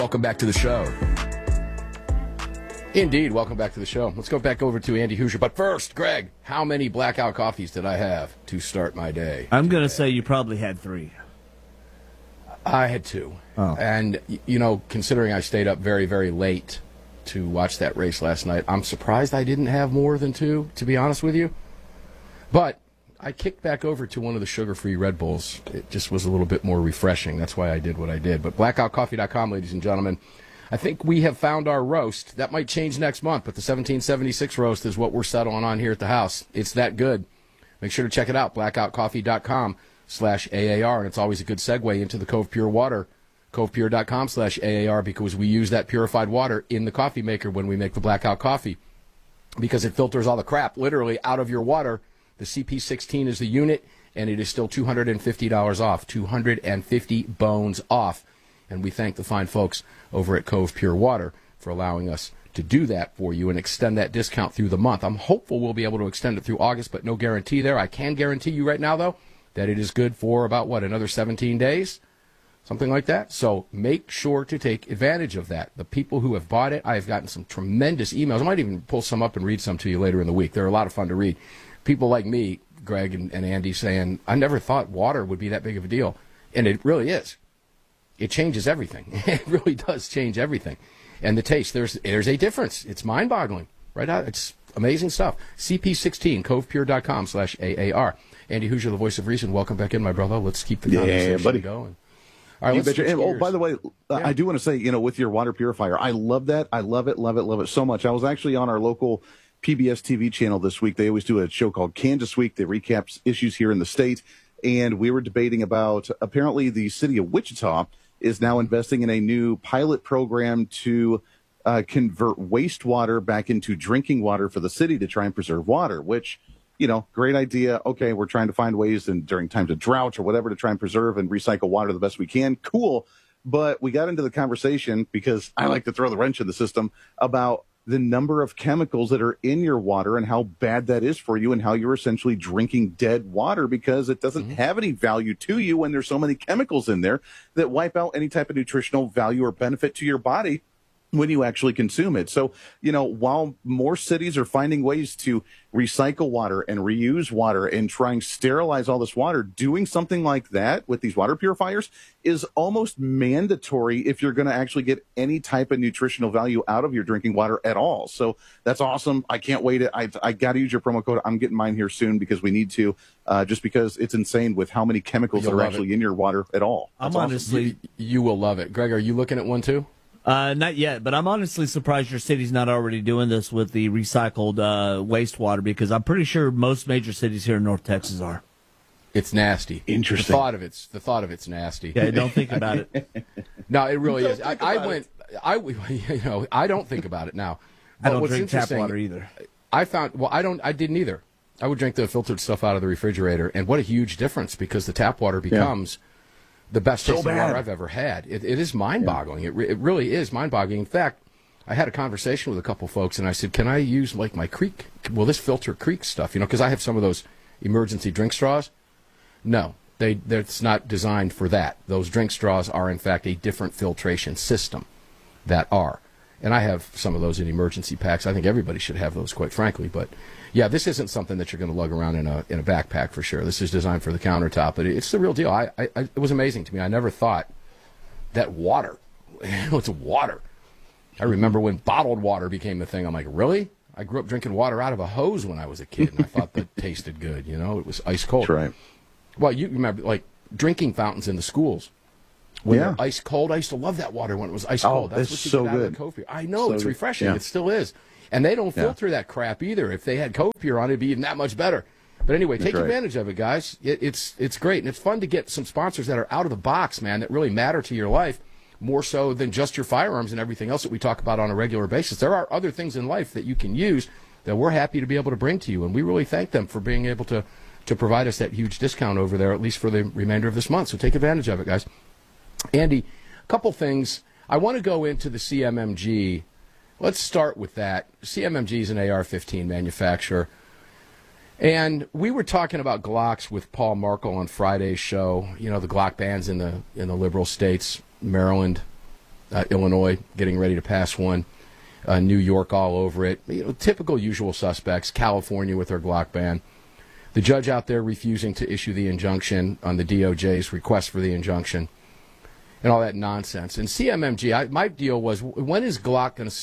Welcome back to the show. Indeed, welcome back to the show. Let's go back over to Andy Hoosier. But first, Greg, how many blackout coffees did I have to start my day? I'm going to say you probably had 3. I had 2. Oh. And, considering I stayed up very, very late to watch that race last night, I'm surprised I didn't have more than 2, to be honest with you. But I kicked back over to one of the sugar-free Red Bulls. It just was a little bit more refreshing. That's why I did what I did. But blackoutcoffee.com, ladies and gentlemen, I think we have found our roast. That might change next month, but the 1776 roast is what we're settling on here at the house. It's that good. Make sure to check it out, blackoutcoffee.com/AAR, and it's always a good segue into the Cove Pure water, covepure.com/AAR, because we use that purified water in the coffee maker when we make the blackout coffee, because it filters all the crap literally out of your water. The CP16 is the unit, and it is still $250 off, 250 bones off. And we thank the fine folks over at Cove Pure Water for allowing us to do that for you and extend that discount through the month. I'm hopeful we'll be able to extend it through August, but no guarantee there. I can guarantee you right now, though, that it is good for about, another 17 days? Something like that. So make sure to take advantage of that. The people who have bought it, I have gotten some tremendous emails. I might even pull some up and read some to you later in the week. They're a lot of fun to read. People like me, Greg and Andy, saying, I never thought water would be that big of a deal. And it really is. It changes everything. It really does change everything. And the taste, there's a difference. It's mind-boggling. Right out. It's amazing stuff. CP16, covepure.com/AAR. Andy Hoosier, the voice of reason. Welcome back in, my brother. Let's keep the conversation going. All right, let's switch gears. By the way, I do want to say, with your water purifier, I love that. I love it so much. I was actually on our local PBS TV channel this week. They always do a show called Kansas Week. They recap issues here in the state. And we were debating about, apparently the city of Wichita is now investing in a new pilot program to convert wastewater back into drinking water for the city to try and preserve water, which, great idea. Okay, we're trying to find ways during times of drought or whatever to try and preserve and recycle water the best we can. Cool. But we got into the conversation, because I like to throw the wrench in the system, about the number of chemicals that are in your water and how bad that is for you and how you're essentially drinking dead water because it doesn't have any value to you when there's so many chemicals in there that wipe out any type of nutritional value or benefit to your body when you actually consume it. So, while more cities are finding ways to recycle water and reuse water and try and sterilize all this water, doing something like that with these water purifiers is almost mandatory if you're going to actually get any type of nutritional value out of your drinking water at all. So that's awesome. I can't wait. I got to use your promo code. I'm getting mine here soon because we need to, just because it's insane with how many chemicals are actually in your water at all. That's honestly, you will love it. Greg, are you looking at one too? Not yet, but I'm honestly surprised your city's not already doing this with the recycled wastewater, because I'm pretty sure most major cities here in North Texas are. It's nasty. Interesting. The thought of it's nasty. Yeah, don't think about it. No, it really is. I don't think about it now. I don't drink tap water either. I didn't either. I would drink the filtered stuff out of the refrigerator, and what a huge difference, because the tap water becomes the best tasting water I've ever had. It is mind-boggling. It really is mind-boggling. In fact, I had a conversation with a couple folks, and I said, can I use my Creek, this filter Creek stuff, because I have some of those emergency drink straws. No, that's not designed for that. Those drink straws are, in fact, a different filtration system that are. And I have some of those in emergency packs. I think everybody should have those, quite frankly. But, yeah, this isn't something that you're going to lug around in a backpack for sure. This is designed for the countertop. But it's the real deal. It was amazing to me. I never thought that water, it's water. I remember when bottled water became a thing. I'm like, really? I grew up drinking water out of a hose when I was a kid, and I thought that tasted good. It was ice cold. That's right. Well, you remember, drinking fountains in the schools. When they're ice cold, I used to love that water when it was ice cold. That's what you so get out good. of the Cove Pure. I know, it's refreshing. Yeah. It still is. And they don't filter that crap either. If they had Cove Pure on, it'd be even that much better. But anyway, take advantage of it, guys. It's great. And it's fun to get some sponsors that are out of the box, man, that really matter to your life, more so than just your firearms and everything else that we talk about on a regular basis. There are other things in life that you can use that we're happy to be able to bring to you. And we really thank them for being able to provide us that huge discount over there, at least for the remainder of this month. So take advantage of it, guys. Andy, a couple things. I want to go into the CMMG. Let's start with that. CMMG is an AR-15 manufacturer. And we were talking about Glocks with Paul Markle on Friday's show. The Glock bans in the liberal states, Maryland, Illinois getting ready to pass one. New York all over it. Typical usual suspects. California with their Glock ban. The judge out there refusing to issue the injunction on the DOJ's request for the injunction. And all that nonsense. And CMMG, my deal was, when is Glock going to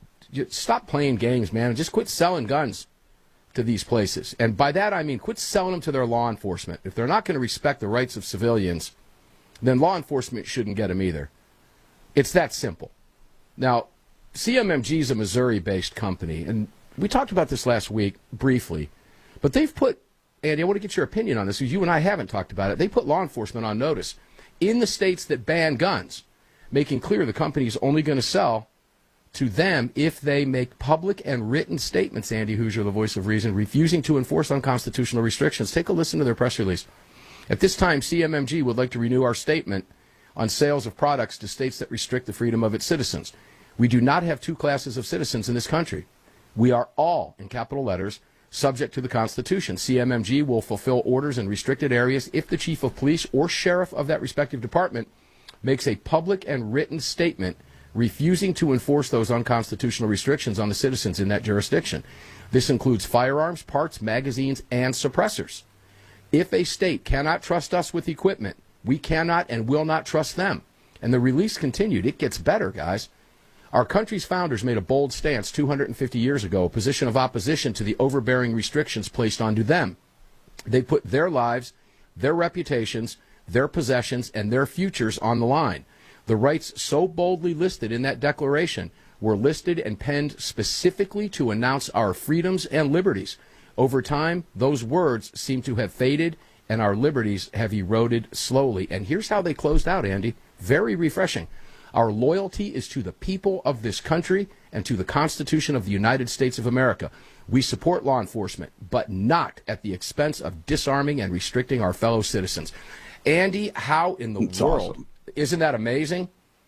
stop playing games, man, and just quit selling guns to these places? And by that I mean quit selling them to their law enforcement. If they're not going to respect the rights of civilians, then law enforcement shouldn't get them either. It's that simple. Now, CMMG is a Missouri-based company, and we talked about this last week briefly, but they've put, Andy, I want to get your opinion on this, because you and I haven't talked about it. They put law enforcement on notice in the states that ban guns, making clear the company is only going to sell to them if they make public and written statements, Andy Hoosier, the voice of reason, refusing to enforce unconstitutional restrictions. Take a listen to their press release. At this time, CMMG would like to renew our statement on sales of products to states that restrict the freedom of its citizens. We do not have two classes of citizens in this country. We are all, in capital letters, subject to the Constitution. CMMG will fulfill orders in restricted areas if the chief of police or sheriff of that respective department makes a public and written statement refusing to enforce those unconstitutional restrictions on the citizens in that jurisdiction. This includes firearms, parts, magazines, and suppressors. If a state cannot trust us with equipment, we cannot and will not trust them. And the release continued. It gets better, guys. Our country's founders made a bold stance 250 years ago, a position of opposition to the overbearing restrictions placed onto them. They put their lives, their reputations, their possessions, and their futures on the line. The rights so boldly listed in that declaration were listed and penned specifically to announce our freedoms and liberties. Over time, those words seem to have faded, and our liberties have eroded slowly. And here's how they closed out, Andy. Very refreshing. Our loyalty is to the people of this country and to the Constitution of the United States of America. We support law enforcement, but not at the expense of disarming and restricting our fellow citizens. Andy, how in the world? Awesome. Isn't that amazing?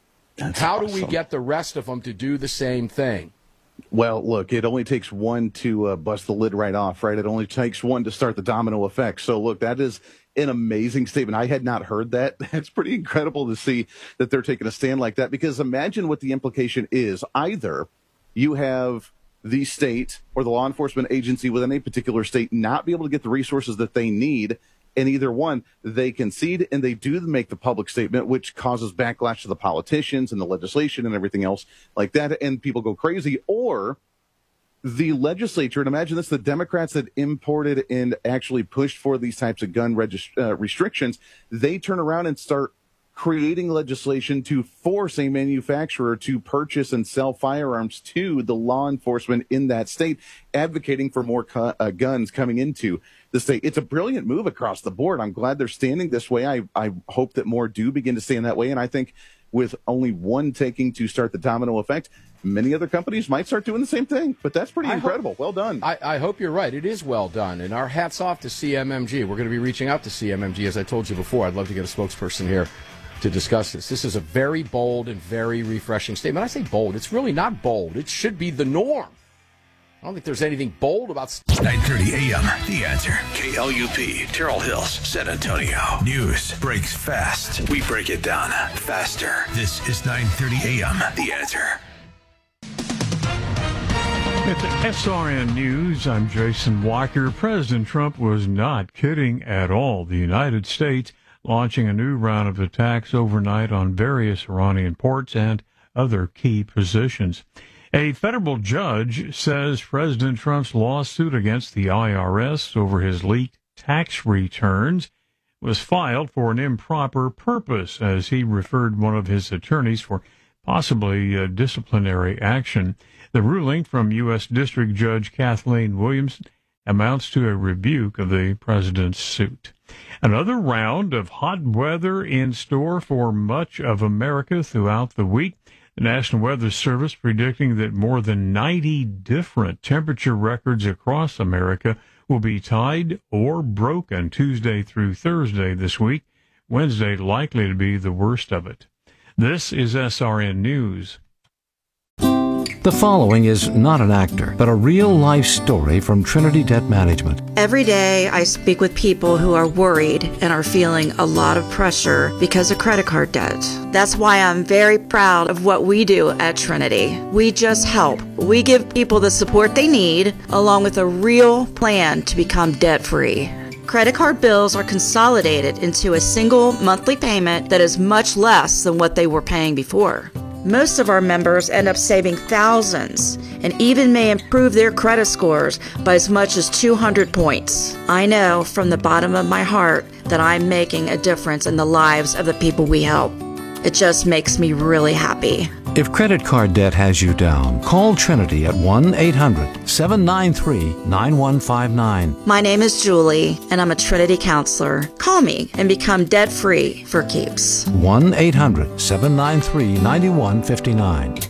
How do we get the rest of them to do the same thing? Well, look, it only takes one to bust the lid right off, right? It only takes one to start the domino effect. So, look, that is an amazing statement. I had not heard that. It's pretty incredible to see that they're taking a stand like that, because imagine what the implication is. Either you have the state or the law enforcement agency within a particular state not be able to get the resources that they need, and either one, they concede and they do make the public statement, which causes backlash to the politicians and the legislation and everything else like that, and people go crazy, or the legislature, and imagine this, the Democrats that imported and actually pushed for these types of gun restrictions, they turn around and start creating legislation to force a manufacturer to purchase and sell firearms to the law enforcement in that state, advocating for more guns coming into the state. It's a brilliant move across the board. I'm glad they're standing this way. I hope that more do begin to stand that way, and I think with only one taking to start the domino effect, many other companies might start doing the same thing. But that's pretty incredible. Well done. I hope you're right. It is well done. And our hats off to CMMG. We're going to be reaching out to CMMG, as I told you before. I'd love to get a spokesperson here to discuss this. This is a very bold and very refreshing statement. I say bold. It's really not bold. It should be the norm. I don't think there's anything bold about... 9:30 a.m. The Answer. KLUP, Terrell Hills, San Antonio. News breaks fast. We break it down faster. This is 9:30 a.m. The Answer. At SRN News, I'm Jason Walker. President Trump was not kidding at all. The United States launching a new round of attacks overnight on various Iranian ports and other key positions. A federal judge says President Trump's lawsuit against the IRS over his leaked tax returns was filed for an improper purpose, as he referred one of his attorneys for possibly disciplinary action. The ruling from U.S. District Judge Kathleen Williams amounts to a rebuke of the president's suit. Another round of hot weather in store for much of America throughout the week. The National Weather Service predicting that more than 90 different temperature records across America will be tied or broken Tuesday through Thursday this week. Wednesday likely to be the worst of it. This is SRN News. The following is not an actor, but a real-life story from Trinity Debt Management. Every day I speak with people who are worried and are feeling a lot of pressure because of credit card debt. That's why I'm very proud of what we do at Trinity. We just help. We give people the support they need, along with a real plan to become debt-free. Credit card bills are consolidated into a single monthly payment that is much less than what they were paying before. Most of our members end up saving thousands and even may improve their credit scores by as much as 200 points. I know from the bottom of my heart that I'm making a difference in the lives of the people we help. It just makes me really happy. If credit card debt has you down, call Trinity at 1-800-793-9159. My name is Julie, and I'm a Trinity counselor. Call me and become debt-free for keeps. 1-800-793-9159.